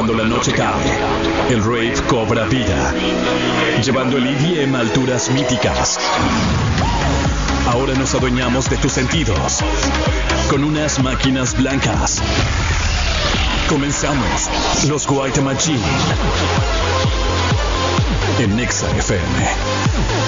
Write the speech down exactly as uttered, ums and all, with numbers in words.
Cuando la noche cae, el rave cobra vida, llevando el E D M a alturas míticas. Ahora nos adueñamos de tus sentidos con unas máquinas blancas. Comenzamos los White Machine en Nexa F M.